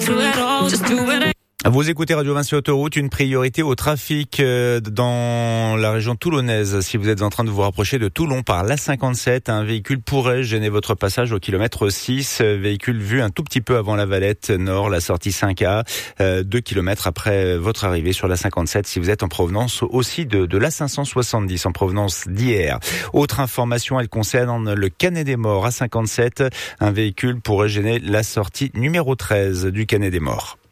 Vous écoutez Radio Vinci Autoroute, une priorité au trafic dans la région toulonnaise. Si vous êtes en train de vous rapprocher de Toulon par l'A57, un véhicule pourrait gêner votre passage au kilomètre 6. Véhicule vu un tout petit peu avant la Valette Nord, la sortie 5A, 2 kilomètres après votre arrivée sur l'A57 si vous êtes en provenance aussi de l'A570 en provenance d'hier. Autre information, elle concerne le Canet des Morts à 57. Un véhicule pourrait gêner la sortie numéro 13 du Canet des Morts.